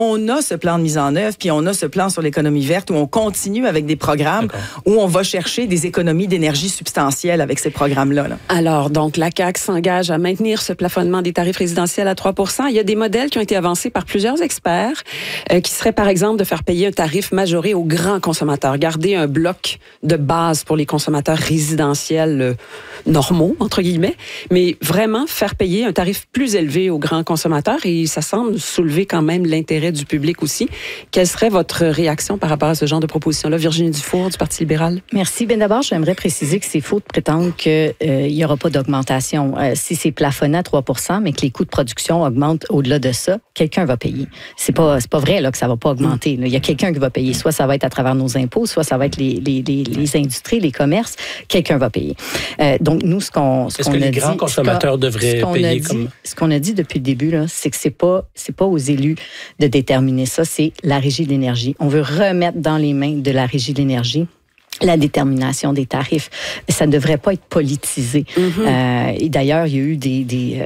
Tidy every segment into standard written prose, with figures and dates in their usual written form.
On a ce plan de mise en œuvre, puis on a ce plan sur l'économie verte où on continue avec des programmes où on va chercher des économies d'énergie substantielles avec ces programmes-là. Là. Alors, donc, la CAQ s'engage à maintenir ce plafonnement des tarifs résidentiels à 3 %. Il y a des modèles qui ont été avancés par plusieurs experts qui seraient, par exemple, de faire payer un tarif majoré aux grands consommateurs, garder un bloc de base pour les consommateurs résidentiels normaux, entre guillemets, mais vraiment faire payer un tarif plus élevé aux grands consommateurs et ça semble soulever quand même l'intérêt du public aussi. Quelle serait votre réaction par rapport à ce genre de proposition-là? Virginie Dufour, du Parti libéral. Merci. Bien d'abord, j'aimerais préciser que c'est faux de prétendre qu'il n'y aura pas d'augmentation. Si c'est plafonné à 3 % mais que les coûts de production augmentent au-delà de ça, quelqu'un va payer. C'est pas vrai là, que ça va pas augmenter. Il y a quelqu'un qui va payer. Soit ça va être à travers nos impôts, soit ça va être les industries, les commerces. Quelqu'un va payer. Donc, nous, ce qu'on Est-ce que les grands consommateurs devraient payer comme... Ce qu'on a dit depuis le début, là, c'est que c'est pas aux élus de déterminer ça, c'est la Régie de l'énergie. On veut remettre dans les mains de la Régie de l'énergie la détermination des tarifs. Ça ne devrait pas être politisé. Et d'ailleurs, il y a eu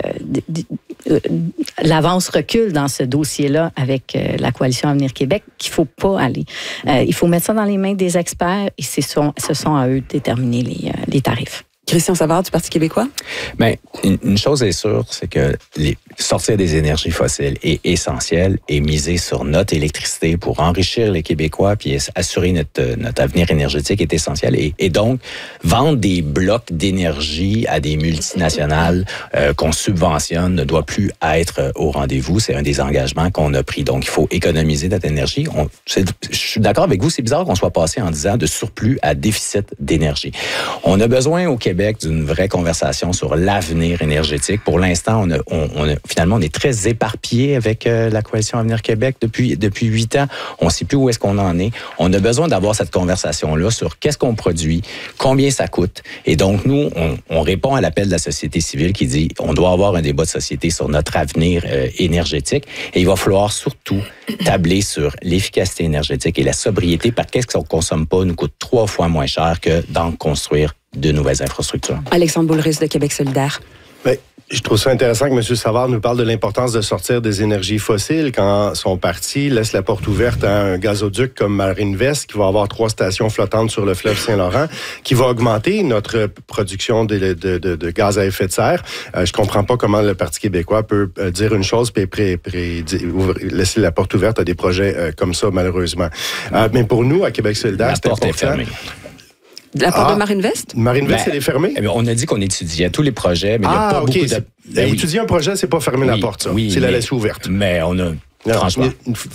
l'avance recule dans ce dossier-là avec la Coalition Avenir Québec qu'il ne faut pas aller. Il faut mettre ça dans les mains des experts et ce sont à eux de déterminer les tarifs. Christian Savard, du Parti québécois? Bien, une chose est sûre, c'est que sortir des énergies fossiles est essentiel et miser sur notre électricité pour enrichir les Québécois puis assurer notre avenir énergétique est essentiel. Et donc, vendre des blocs d'énergie à des multinationales qu'on subventionne ne doit plus être au rendez-vous. C'est un des engagements qu'on a pris. Donc, il faut économiser notre énergie. Je suis d'accord avec vous, c'est bizarre qu'on soit passé en 10 ans de surplus à déficit d'énergie. On a besoin au Québec d'une vraie conversation sur l'avenir énergétique. Pour l'instant, finalement, on est très éparpillé avec la Coalition Avenir Québec depuis 8 ans. On ne sait plus où est-ce qu'on en est. On a besoin d'avoir cette conversation-là sur qu'est-ce qu'on produit, combien ça coûte. Et donc, nous, on répond à l'appel de la société civile qui dit on doit avoir un débat de société sur notre avenir énergétique. Et il va falloir surtout tabler sur l'efficacité énergétique et la sobriété parce que qu'est-ce qu'on ne consomme pas nous coûte 3 fois moins cher que d'en construire de nouvelles infrastructures. Alexandre Boulris de Québec solidaire. Bien, je trouve ça intéressant que M. Savard nous parle de l'importance de sortir des énergies fossiles quand son parti laisse la porte ouverte à un gazoduc comme Marinvest qui va avoir 3 stations flottantes sur le fleuve Saint-Laurent, qui va augmenter notre production de gaz à effet de serre. Je comprends pas comment le Parti québécois peut dire une chose puis laisser la porte ouverte à des projets comme ça, malheureusement. Mais pour nous, à Québec solidaire, c'est important. Est fermée. La porte de Marinvest? Marinvest, elle est fermée? On a dit qu'on étudiait tous les projets, mais il n'y a pas beaucoup de... Étudier un projet, c'est pas fermer la porte, ça. C'est la laisser ouverte. Mais on a... Franchement.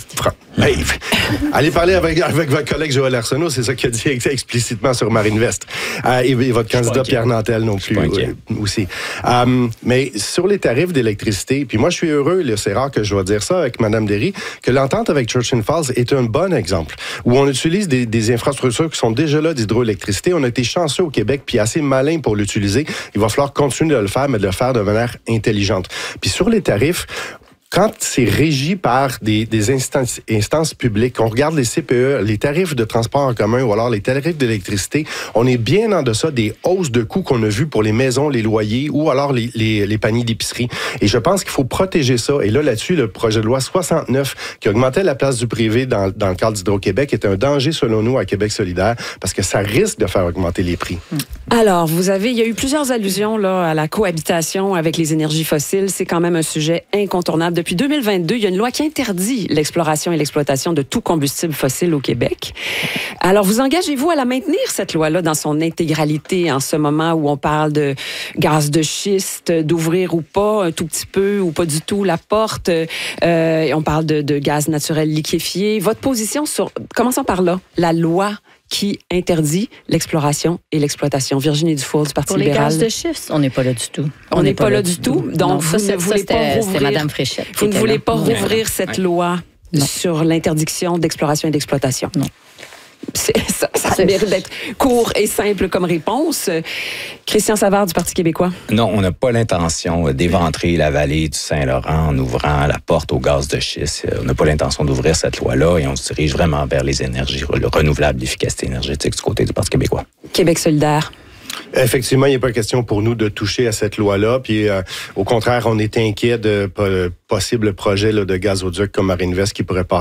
Allez parler avec votre collègue Joël Arsenault, c'est ça qu'il a dit explicitement sur Marinvest. Et votre candidat Pierre Nantel non plus aussi. Mais sur les tarifs d'électricité, puis moi je suis heureux, là, c'est rare que je vais dire ça avec Mme Derry, que l'entente avec Churchill Falls est un bon exemple, où on utilise des infrastructures qui sont déjà là d'hydroélectricité. On a été chanceux au Québec, puis assez malin pour l'utiliser. Il va falloir continuer de le faire, mais de le faire de manière intelligente. Puis sur les tarifs, quand c'est régi par des instances publiques, on regarde les CPE, les tarifs de transport en commun ou alors les tarifs d'électricité, on est bien en deçà des hausses de coûts qu'on a vues pour les maisons, les loyers ou alors les paniers d'épicerie. Et je pense qu'il faut protéger ça. Et là-dessus, le projet de loi 69 qui augmentait la place du privé dans le cadre d'Hydro-Québec est un danger selon nous à Québec solidaire parce que ça risque de faire augmenter les prix. Alors, il y a eu plusieurs allusions là, à la cohabitation avec les énergies fossiles. C'est quand même un sujet incontournable. Depuis 2022, il y a une loi qui interdit l'exploration et l'exploitation de tout combustible fossile au Québec. Alors, vous engagez-vous à la maintenir, cette loi-là, dans son intégralité, en ce moment où on parle de gaz de schiste, d'ouvrir ou pas un tout petit peu ou pas du tout la porte. On parle de gaz naturel liquéfié. Votre position sur... Commençons par là. La loi qui interdit l'exploration et l'exploitation. Virginie Dufour, du Parti libéral. Pour les gaz de schiste, on n'est pas là du tout. On n'est pas là du tout. Donc, vous ne voulez pas rouvrir... Mme Fréchette. Vous ne voulez pas rouvrir cette loi sur l'interdiction d'exploration et d'exploitation? Non. Ça mérite d'être court et simple comme réponse. Christian Savard, du Parti québécois. Non, on n'a pas l'intention d'éventrer la vallée du Saint-Laurent en ouvrant la porte au gaz de schiste. On n'a pas l'intention d'ouvrir cette loi-là et on se dirige vraiment vers les énergies renouvelables, l'efficacité énergétique du côté du Parti québécois. Québec solidaire. Effectivement, il n'est pas question pour nous de toucher à cette loi-là. Puis, au contraire, on est inquiet de possibles projets là, de gazoduc comme Marinvest qui pourraient passer